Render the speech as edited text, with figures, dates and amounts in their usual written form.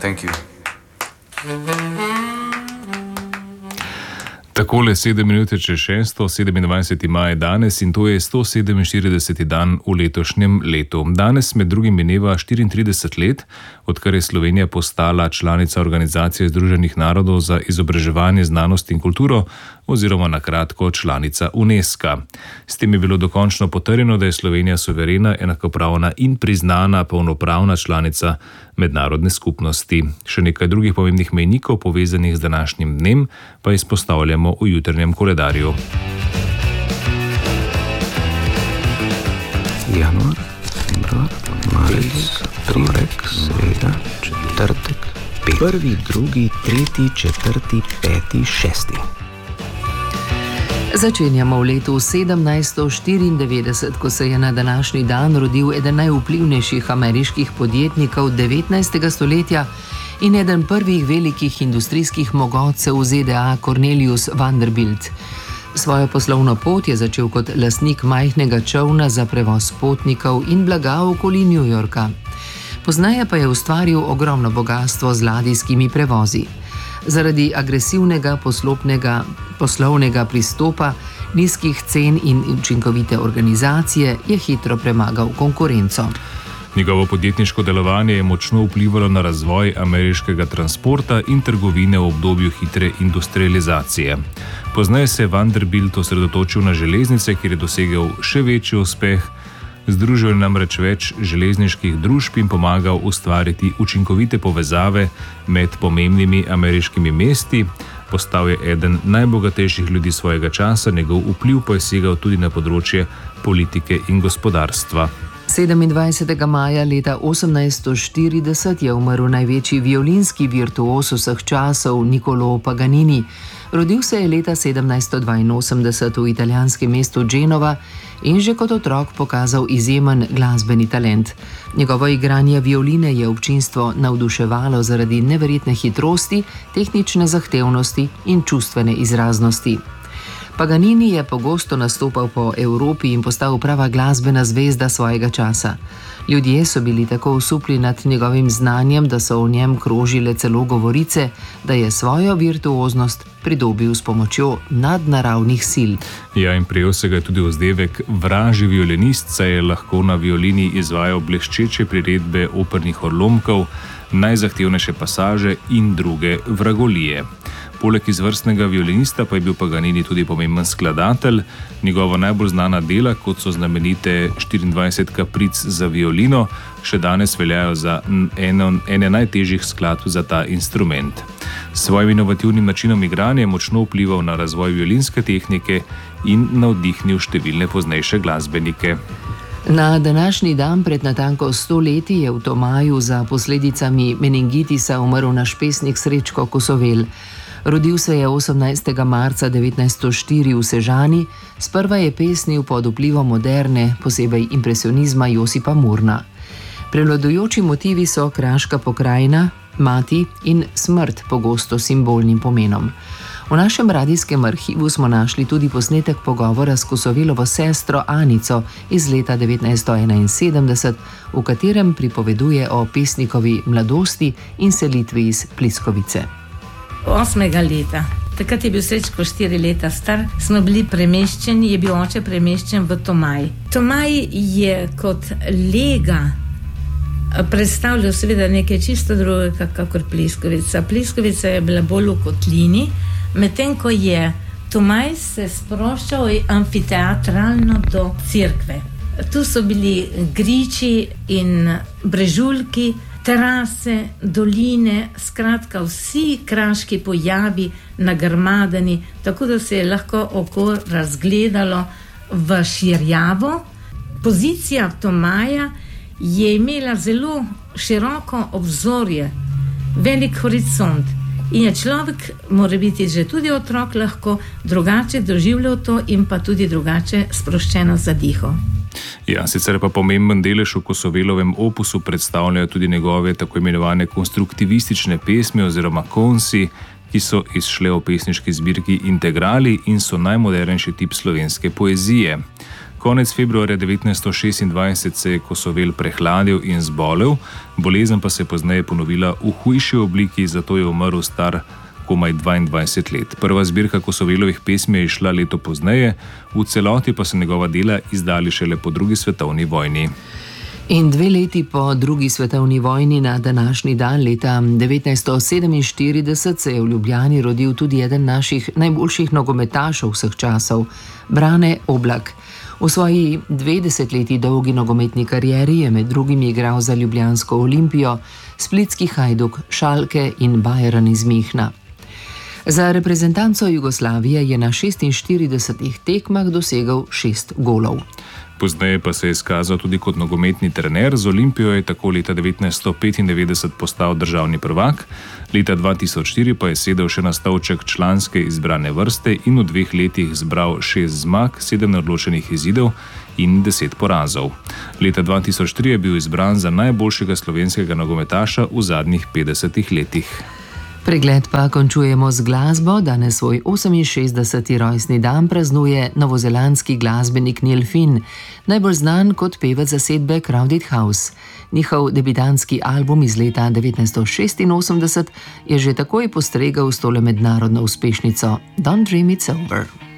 Thank you. Takole 7 minute čez 6, 27. maj danes in to je 147. dan v letošnjem letu. Danes med drugim mineva 34 let, odkar je Slovenija postala članica Organizacije Združenih narodov za izobraževanje, znanost in kulturo oziroma na kratko članica UNESCO. S tem je bilo dokončno potrjeno, da je Slovenija suverena, enakopravna in priznana polnopravna članica mednarodne skupnosti. Še nekaj drugih pomembnih mejnikov povezanih z današnjim dnem pa izpostavljamo v jutrnjem koledarju. Januar, februar, marec, torek, sreda, četrtek, prvi, drugi, tretji, četrti, peti, šesti. Začenjamo v letu 1794, ko se je na današnji dan rodil eden najvplivnejših ameriških podjetnikov 19. stoletja in eden prvih velikih industrijskih mogotcev v ZDA Cornelius Vanderbilt. Svojo poslovno pot je začel kot lastnik majhnega čolna za prevoz potnikov in blaga okoli New Yorka. Pozneje pa je ustvaril ogromno bogastvo z ladijskimi prevozi. Zaradi agresivnega poslovnega pristopa, nizkih cen in učinkovite organizacije je hitro premagal konkurenco. Njegovo podjetniško delovanje je močno vplivalo na razvoj ameriškega transporta in trgovine v obdobju hitre industrializacije. Pozneje se je Vanderbilt osredotočil na železnice, kjer je dosegel še večji uspeh. Združil je namreč več železniških družb in pomagal ustvariti učinkovite povezave med pomembnimi ameriškimi mesti. Postal je eden najbogatejših ljudi svojega časa, njegov vpliv pa je segal tudi na področje politike in gospodarstva. 27. maja leta 1840 je umrl največji violinski virtuoz vseh časov Niccolò Paganini. Rodil se je leta 1782 v italijanskem mestu Genova in že kot otrok pokazal izjemen glasbeni talent. Njegovo igranje violine je občinstvo navduševalo zaradi neverjetne hitrosti, tehnične zahtevnosti in čustvene izraznosti. Paganini je pogosto nastopal po Evropi in postal prava glasbena zvezda svojega časa. Ljudje so bili tako osupli nad njegovim znanjem, da so o njem krožile celo govorice, da je svojo virtuoznost pridobil s pomočjo nadnaravnih sil. Ja, in prejel se ga je tudi vzdevek vražji violinist, saj je lahko na violini izvajal bleščeče priredbe opernih odlomkov, najzahtevnejše pasaže in druge vragolije. Poleg izvrstnega violinista pa je bil Paganini tudi pomemben skladatelj. Njegova najbolj znana dela, kot so znamenite 24 kapric za violino, še danes veljajo za ene najtežjih skladb za ta instrument. S svojim inovativnim načinom igranja je močno vplival na razvoj violinske tehnike in navdihnil številne poznejše glasbenike. Na današnji dan pred natanko 100 leti je v Tomaju za posledicami meningitisa umrl naš pesnik Srečko Kosovel. Rodil se je 18. marca 1904 v Sežani, sprva je pesnil pod vplivom moderne, posebej impresionizma Josipa Murna. Prevladujoči motivi so kraška pokrajina, mati in smrt, pogosto simbolnim pomenom. V našem radijskem arhivu smo našli tudi posnetek pogovora s Kosovelovo sestro Anico iz leta 1971, v katerem pripoveduje o pesnikovi mladosti in selitvi iz Pliskovice. 8. leta, takrat je bil Srečko 4 leta star, smo bili premeščeni, je bil oče premeščen v Tomaj. Tomaj je kot lega predstavljal seveda nekaj čisto drugega, kakor Pliskovica. Pliskovica je bila bolj v kotlini, medtem ko je Tomaj se sproščal amfiteatralno do cerkve. Tu so bili griči in brežuljki, terase, doline, skratka vsi kraški pojavi nagrmadeni, tako da se je lahko oko razgledalo v širjavo. Pozicija Tomaja je imela zelo široko obzorje, velik horizont in je človek, mora biti že tudi otrok, lahko drugače doživljal to in pa tudi drugače sproščeno zadiho. Ja, sicer pa pomemben delež v Kosovelovem opusu predstavljajo tudi njegove tako imenovane konstruktivistične pesmi oziroma konsi, ki so izšle v pesniški zbirki Integrali in so najmodernejši tip slovenske poezije. Konec februarja 1926 se je Kosovel prehladil in zbolel, bolezen pa se je pozneje ponovila v hujši obliki, zato je umrl star komaj 22 let. Prva zbirka Kosovelovih pesmi je izšla leto pozneje, v celoti pa so njegova dela izdali šele po drugi svetovni vojni. In 2 leti po drugi svetovni vojni na današnji dan leta 1947 se je v Ljubljani rodil tudi eden naših najboljših nogometašov vseh časov, Brane Oblak. V svoji 20 leti dolgi nogometni karieri je med drugim igral za ljubljansko Olimpijo, splitski Hajduk, Schalke in Bayern iz Münchna. Za reprezentanco Jugoslavije je na 46 tekmah dosegel 6 golov. Pozneje pa se je izkazal tudi kot nogometni trener. Z Olimpijo je tako leta 1995 postal državni prvak, leta 2004 pa je sedel še na stolček članske izbrane vrste in v 2 letih zbral 6 zmag, 7 neodločenih izidov in 10 porazov. Leta 2003 je bil izbran za najboljšega slovenskega nogometaša v zadnjih 50 letih. Pregled pa končujemo z glasbo. Danes svoj 68. rojstni dan praznuje novozelandski glasbenik Neil Finn, najbolj znan kot pevec zasedbe Crowded House. Njihov debitantski album iz leta 1986 je že takoj postregel s tole mednarodno uspešnico Don't Dream It's Over.